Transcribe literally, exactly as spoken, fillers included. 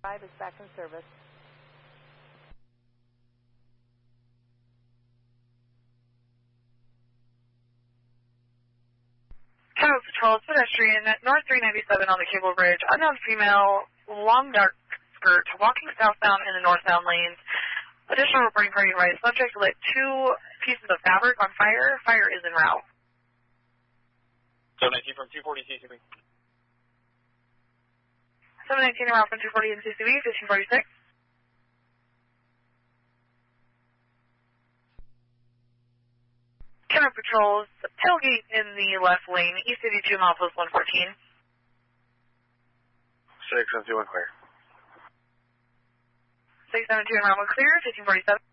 five is back in service. Tower Patrol, pedestrian, North three ninety-seven on the Cable Bridge, unknown female, long dark skirt, walking southbound in the northbound lanes. Additional reporting party advice. Subject lit two pieces of fabric on fire. Fire is en route. seven nineteen from two forty C C B. seven nineteen around from two forty in C C B, fifteen forty-six. Camera patrols, tailgate in the left lane, East eighty-two, milepost one fourteen. six seven two one clear. six seven two and round one clear, fifteen forty-seven.